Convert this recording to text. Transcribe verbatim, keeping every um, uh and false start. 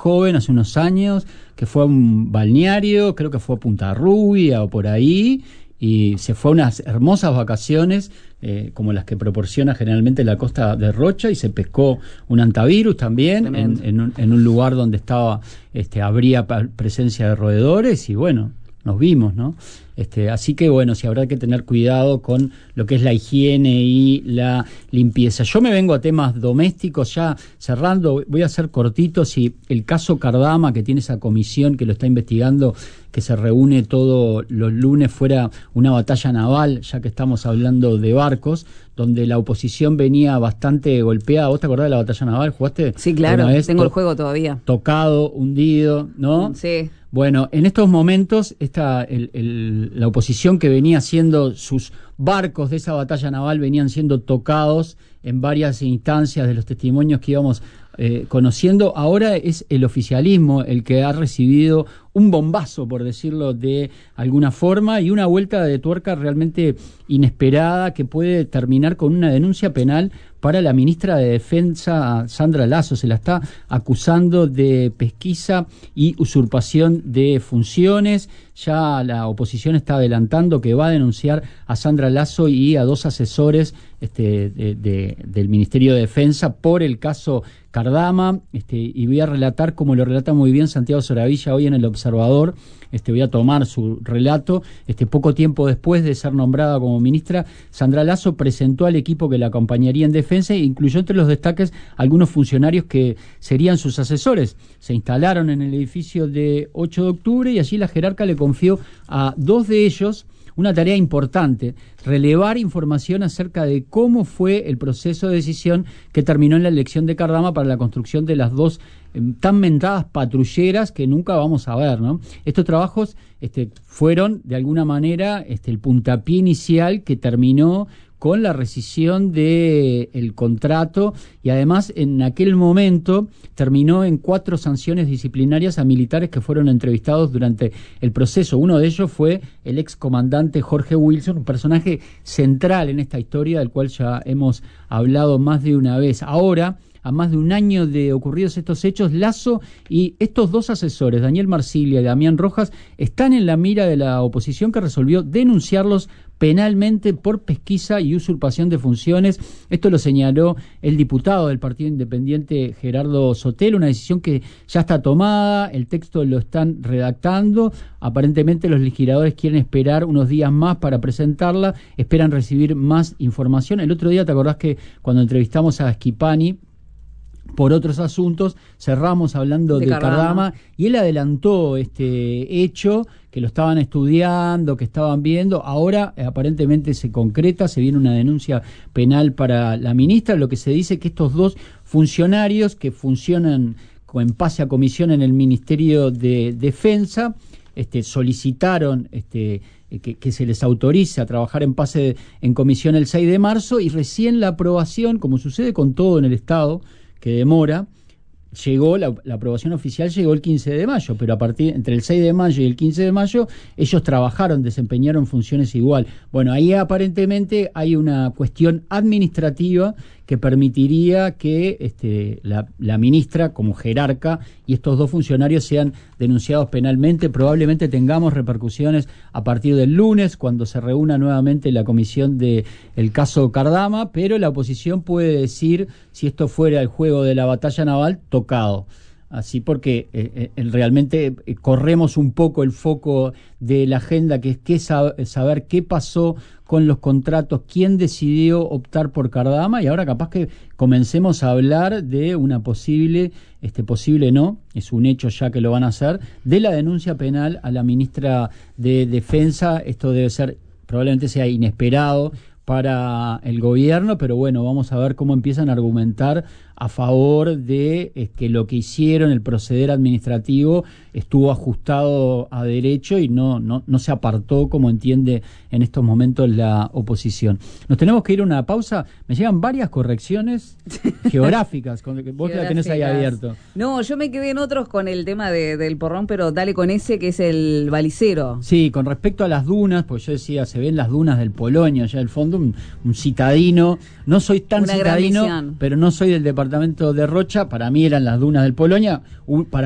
joven hace unos años, que fue a un balneario, creo que fue a Punta Rubia o por ahí, y se fue a unas hermosas vacaciones, eh, como las que proporciona generalmente la costa de Rocha, y se pescó un antivirus también, en, en, un, en un lugar donde estaba, este, habría presencia de roedores, y bueno, nos vimos, ¿no? Este, así que bueno, sí habrá que tener cuidado con lo que es la higiene y la limpieza. Yo me vengo a temas domésticos, ya cerrando, voy a ser cortito. Si el caso Cardama, que tiene esa comisión que lo está investigando, que se reúne todos los lunes, fuera una batalla naval, ya que estamos hablando de barcos, donde la oposición venía bastante golpeada. ¿Vos te acordás de la batalla naval? ¿Jugaste? Sí, claro, tengo el juego todavía. Tocado, hundido, ¿no? Sí. Bueno, en estos momentos esta, el, el, la oposición que venía haciendo sus barcos de esa batalla naval venían siendo tocados en varias instancias de los testimonios que íbamos eh, conociendo. Ahora es el oficialismo el que ha recibido un bombazo, por decirlo de alguna forma, y una vuelta de tuerca realmente inesperada que puede terminar con una denuncia penal para la ministra de Defensa, Sandra Lasso. Se la está acusando de pesquisa y usurpación de funciones. Ya la oposición está adelantando que va a denunciar a Sandra Lasso y a dos asesores este, de, de, del Ministerio de Defensa por el caso Cardama, este, y voy a relatar, como lo relata muy bien Santiago Soravilla hoy en El Observador, este, voy a tomar su relato. Este, poco tiempo después de ser nombrada como ministra, Sandra Lasso presentó al equipo que la acompañaría en defensa e incluyó entre los destaques algunos funcionarios que serían sus asesores. Se instalaron en el edificio de ocho de octubre y allí la jerarca le confió a dos de ellos una tarea importante: relevar información acerca de cómo fue el proceso de decisión que terminó en la elección de Cardama para la construcción de las dos eh, tan mentadas patrulleras que nunca vamos a ver, ¿no? Estos trabajos este, fueron, de alguna manera, este, el puntapié inicial que terminó con la rescisión del contrato, y además en aquel momento terminó en cuatro sanciones disciplinarias a militares que fueron entrevistados durante el proceso. Uno de ellos fue el excomandante Jorge Wilson, un personaje central en esta historia del cual ya hemos hablado más de una vez. Ahora, a más de un año de ocurridos estos hechos, Lasso y estos dos asesores, Daniel Marsiglia y Damián Rojas, están en la mira de la oposición, que resolvió denunciarlos penalmente por pesquisa y usurpación de funciones. Esto lo señaló el diputado del Partido Independiente, Gerardo Sotelo, una decisión que ya está tomada, el texto lo están redactando. Aparentemente los legisladores quieren esperar unos días más para presentarla, esperan recibir más información. El otro día, ¿te acordás que cuando entrevistamos a Schipani por otros asuntos, cerramos hablando de, de Cardama. Cardama, y él adelantó este hecho, que lo estaban estudiando, que estaban viendo? Ahora eh, aparentemente se concreta, se viene una denuncia penal para la ministra. Lo que se dice que estos dos funcionarios que funcionan en pase a comisión en el Ministerio de Defensa este, solicitaron este, que, que se les autorice a trabajar en pase de, en comisión el seis de marzo, y recién la aprobación, como sucede con todo en el Estado, que demora, llegó, la, la aprobación oficial llegó el quince de mayo, pero a partir, entre el seis de mayo y el quince de mayo, ellos trabajaron, desempeñaron funciones igual. Bueno, ahí aparentemente hay una cuestión administrativa que permitiría que este, la, la ministra, como jerarca, y estos dos funcionarios sean denunciados penalmente. Probablemente tengamos repercusiones a partir del lunes, cuando se reúna nuevamente la comisión del caso Cardama, pero la oposición puede decir, si esto fuera el juego de la batalla naval, tocado. Así porque eh, eh, realmente eh, corremos un poco el foco de la agenda, que es que sab- saber qué pasó con los contratos, quién decidió optar por Cardama, y ahora capaz que comencemos a hablar de una posible, este posible no, es un hecho ya que lo van a hacer, de la denuncia penal a la ministra de Defensa. Esto debe ser, probablemente sea inesperado para el gobierno, pero bueno, vamos a ver cómo empiezan a argumentar a favor de eh, que lo que hicieron, el proceder administrativo, estuvo ajustado a derecho y no, no, no se apartó, como entiende en estos momentos la oposición. Nos tenemos que ir a una pausa. Me llegan varias correcciones geográficas, con que vos la tenés ahí abierto. No, yo me quedé en otros con el tema de, del porrón, pero dale con ese, que es el balicero. Sí, con respecto a las dunas, pues yo decía, se ven las dunas del Polonio, allá al fondo, un, un citadino. No soy tan Una citadino, pero no soy del departamento de Rocha. Para mí eran las dunas del Polonia. Un, para